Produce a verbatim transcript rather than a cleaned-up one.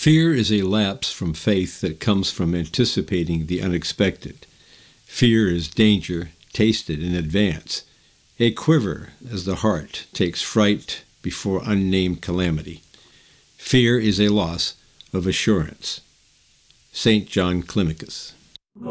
Fear is a lapse from faith that comes from anticipating the unexpected. Fear is danger tasted in advance, a quiver as the heart takes fright before unnamed calamity. Fear is a loss of assurance. Saint John Climacus.